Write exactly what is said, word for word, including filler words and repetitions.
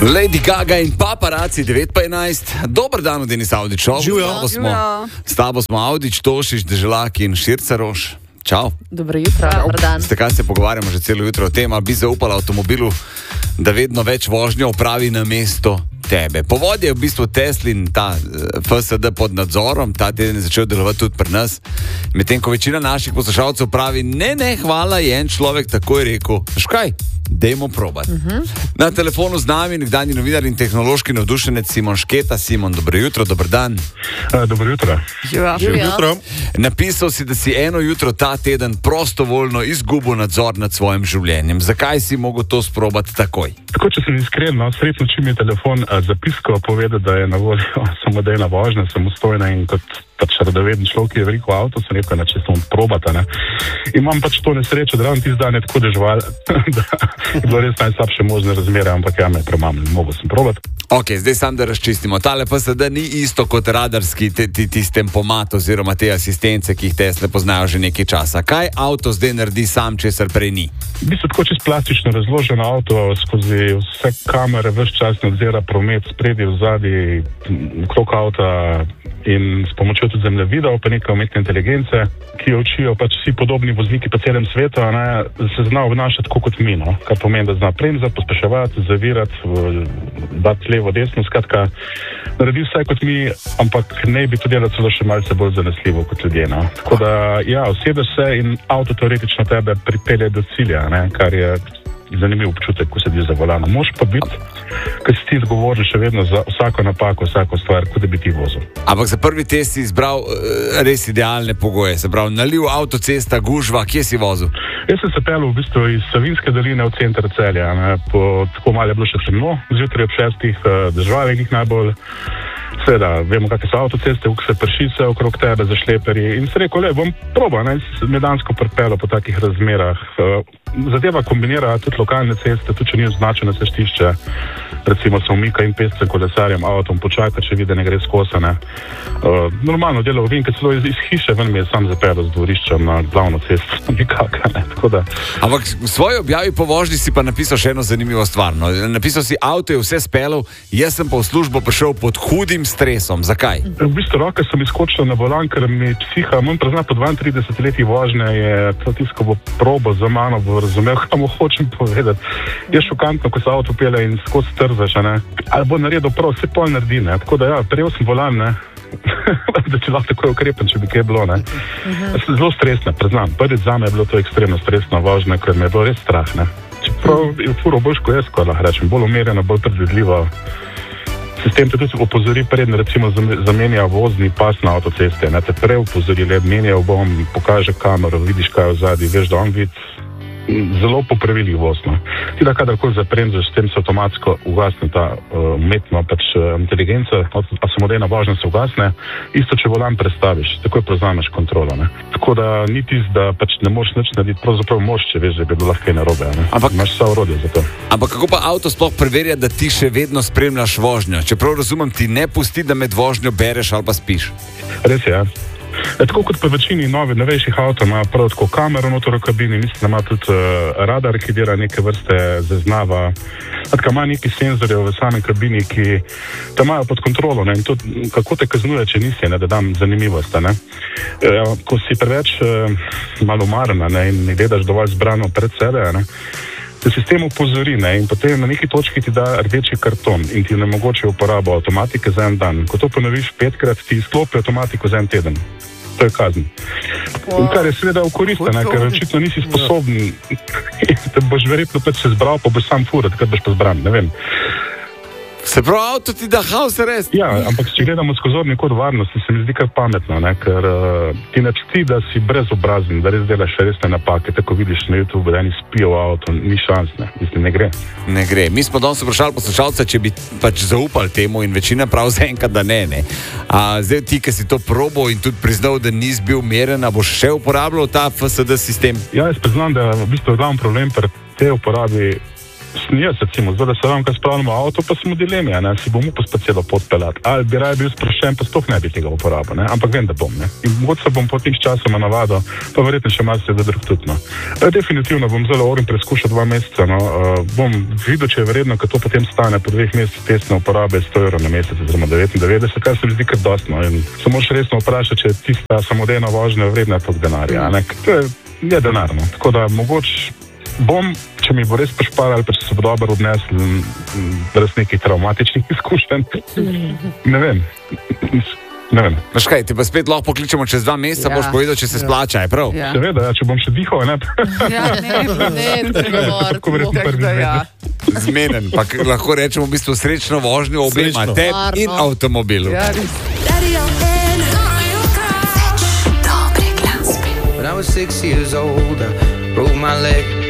Lady Gaga in Paparazzi devet pa enajst. Dober dan, Denis Avdić. Živijo. S tabo smo Avdić, Tošić, Deželak in Širceroš. Čau. Dobro jutro, dober dan. Ste kaj se pogovarjamo že celo jutro o tem, ali bi zaupala avtomobilu, da vedno več vožnjo opravi na mesto tebe. Povod je v bistvu Teslin, ta F S D pod nadzorom, ta teden je začel delovati tudi pri nas. Medtem ko večina naših poslušalcev pravi, ne, ne, hvala, je en človek takoj rekel, škaj, dajmo probati. Uh-huh. Na telefonu z nami nekdanji novinar in tehnološki navdušenec Simon Šketa. Simon, dobro jutro, dober dan. Uh, dobro jutro. Živijo. Napisal si, da si eno jutro ta teden prostovoljno izgubil nadzor nad svojim življenjem. Zakaj si mogel to sprobati takoj? Tako, če sem iskren, no, sredno čim je telefon uh, zapiskal povedal, da je na voljo samodejna vožnja, samostojna in kot pač radoveden človek, ki je veliko avto, sem rekel, da če sem probata, ne. Imam pač to nesrečo, da ravno tisti dan je tako dežval, da je bilo res najslabše možne razmere, ampak ja, me je premamljeno, mogel sem probati. Ok, zdaj sam da razčistimo. Tale F S D ni isto kot radarski te, ti, ti tempomat oziroma te asistence, ki jih Tesle poznajo že nekaj časa. Kaj avto zdaj naredi sam, česar prej ni? V bistvu tako čisto plastično razloženo avto skozi vse kamere, ves čas nadzira promet, spredi, vzadi, okrog avta in s pomočjo tudi zemljevidov, pa nekaj umetne inteligence, ki jo učijo pač vsi podobni vozniki po celem svetu, ne, se zna obnašati tako kot mi, no, kar pomeni, da zna bremzati, pospeševati, zavirati, dati levo, desno, skratka, naredi vse kot mi, ampak ne bi to delati celo še malce bolj zanesljivo kot ljudje, no. Tako da, ja, usedeš se in avto teoretično tebe pripelje do cilja, ne, kar je zanimiv občutek, ko sediš za volanom. Moš pa biti, ker si ti odgovoren še vedno za vsako napako, vsako stvar, kot da bi ti vozil. Ampak za prvi test si izbral uh, res idealne pogoje, se pravi, naliv, avtocesta, gužva, kje si vozil? Jaz sem se pelil v bistvu iz Savinjske doline v center Celja, ne, po tako malo je bilo še temno, zjutraj ob šestih, deževalo je najbolj. Seveda, vemo, kakve so avtoceste, kako se prši se okrog tebe za šleperji in se rekel, le, bom probal, ne, se medansko pripelo po takih razmerah. Zadeva kombinira tudi lokalne ceste, tudi če ni označeno cestišče, recimo se umika in pešcem, kolesarjem, avtom počaka, če vidi, ne gre skozi, ne. Uh, normalno delo vem, ker celo iz, iz hiše ven mi je sam zapelo z dvoriščem na glavno cesto, nikaka, ne, tako da. Ampak v svoji objavi po vožnji si pa napisal še eno zanimivo stvar, no. Napisal si, avto je vse spelal, jaz sem pa v službo prišel pod hudim stresom. Zakaj? V bistvu roke sem izkočil na volan, ker mi psiha, moram priznati, po dvaintrideset letih vožnje je to tisto, bo probo za mano, bo razumel, kaj mu hočem povedati. Je šokantno, ko se avto pele in skozi trzaš, ne. Ali bo naredil prav, vse pol naredi, ne. Tako da ja, prejel sem volan, ne. da če lahko tako ukrepen, če bi kaj bilo, ne. Zelo stresno, priznam. Prvič zame je bilo to ekstremno stresno vožnje, ker me je bilo res strah, ne. Čeprav je furo boljš, ko jaz, ko lahko rečem, bolj umirjeno, bolj predvidljivo. Sistem te tudi opozori predno, recimo zamenja vozni pas na avtoceste, ne, te prej opozori, le menjal bom, pokaže kamero, vidiš kaj v zadnji, veš, da on vid, zelo popravili vozno. Ti da kadarkoli zapremzaš, s tem se avtomatsko ugasne ta uh, umetno pač uh, inteligenca, a samodejna vožnja se ugasne, isto če volan prestaviš, takoj prevzameš kontrolo, ne. Tako da ni tisto, da pač ne moreš nič narediti, pravzaprav moš, če veš, da bi bilo lahko kaj narobe, ne. Ampak imaš vsa orodja za to. Ampak kako pa avto sploh preverja, da ti še vedno spremljaš vožnjo? Čeprav razumem, ti ne pusti, da med vožnjo bereš ali pa spiš. Res je, ja. E, tako kot pa večini novi, novejših avtov ima prav tako kamero notor v kabini, mislim, da ima tudi uh, radar, ki dela neke vrste zaznava. Tako ima neki senzorjev v sami kabini, ki te imajo pod kontrolo, ne, in to, kako te kaznuje, če nisi, ne, da dam zanimivost, ne. E, ko si preveč uh, malomarna, ne, in ne gledaš dovolj zbrano pred sebe, ne, te sistem upozori, ne, in potem na neki točki ti da rdeči karton in ti onemogoči uporabo avtomatike za en dan. Ko to ponoviš petkrat, ti izklopi avtomatiko za en teden. To je kazen. In kar je seveda v korist, ne, ker očitno nisi sposoben, te boš verjetno pač se zbral, pa boš sam furat, kad boš pa zbran, ne vem. Se pravi, avto ti da haos res? Ja, ampak če gledamo skozi zorni kot varnosti, se mi zdi kar pametno, ne, ker uh, ti ne čuti, da si brezobrazen, da res delaš resne napake, tako vidiš na YouTube, da eni spijo v avto, ni šans, ne, mislim, ne gre. Ne gre. Mi smo danes vprašali poslušalce, če bi pač zaupali temu in večina prav zaenkrat, da ne, ne. A zdaj ti, ki si to probal in tudi priznal, da nisi bil meren, boš še uporabljal ta F S D sistem? Ja, jaz priznam, da v bistvu je glavni problem pri tej uporabi jaz, recimo, zdaj, da se vam, kaj spravljamo avto, pa smo v dilemi, ne, si bom upal spet celo pot peljati. Ali bi raje bil sproščen, pa sploh ne bi tega uporabil, ne, ampak vem, da bom, ne. In mogoče se bom po tih časoma navadil, pa verjetno še malo se zadrg tudi, no. E, definitivno bom zelo orim preizkušal dva meseca, no, uh, bom videl, če je vredno, kad to potem stane po dveh mesecih testne uporabe sto evrov na mesec, oziroma devetindevetdeset, kar se mi zdi kar dosti, no, in se moraš resno vprašati, če je tista samodejna vožnja vredna tog denarja, ne, to je, je denar, no. Tako da mogoče bom, če mi bo res prišpar ali pa če se bo dobro odnesel brez nekih traumatičnih izkušenj, ne vem, ne vem. Veš kaj, ti pa spet lahko pokličemo čez dva meseca, ja. Boš povedal, če se splača, je prav? Ja. Seveda, ja, če bom še dihal, ne? Ja, ne, ne, pregovor. Ja. Zmenen, pa lahko rečemo v bistvu srečno vožnjo obema, tebi in avtomobilu. Ja, When I was six years old, I broke my leg.